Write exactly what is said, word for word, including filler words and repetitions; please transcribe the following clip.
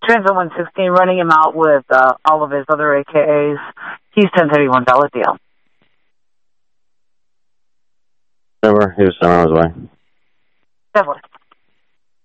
Transit one sixteen, running him out with uh, all of his other A K As. He's ten thirty-one, Bella Deal. Never. He was sent on his way. Definitely.